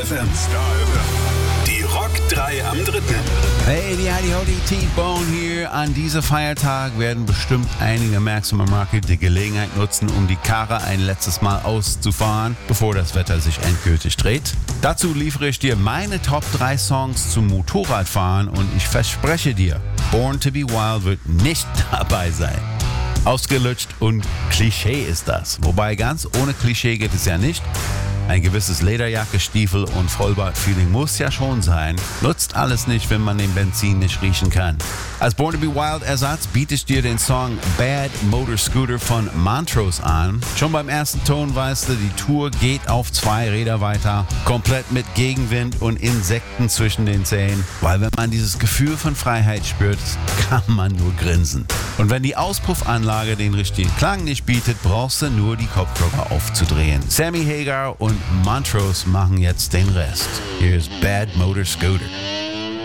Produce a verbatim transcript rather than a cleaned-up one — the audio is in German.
F M. Die Rock drei am dritten. Hey, die Heidi Hody, T-Bone hier. An diesem Feiertag werden bestimmt einige Maximum Market die Gelegenheit nutzen, um die Karre ein letztes Mal auszufahren, bevor das Wetter sich endgültig dreht. Dazu liefere ich dir meine Top drei Songs zum Motorradfahren und ich verspreche dir, Born to be Wild wird nicht dabei sein. Ausgelutscht und Klischee ist das. Wobei ganz ohne Klischee geht es ja nicht. Ein gewisses Lederjacke, Stiefel und Vollbart-Feeling muss ja schon sein. Nutzt alles nicht, wenn man den Benzin nicht riechen kann. Als Born to be Wild Ersatz biete ich dir den Song Bad Motor Scooter von Montrose an. Schon beim ersten Ton weißt du, die Tour geht auf zwei Räder weiter. Komplett mit Gegenwind und Insekten zwischen den Zähnen. Weil wenn man dieses Gefühl von Freiheit spürt, kann man nur grinsen. Und wenn die Auspuffanlage den richtigen Klang nicht bietet, brauchst du nur die Kopfhörer aufzudrehen. Sammy Hagar und Montrose machen jetzt den Rest. Hier ist Bad Motor Scooter.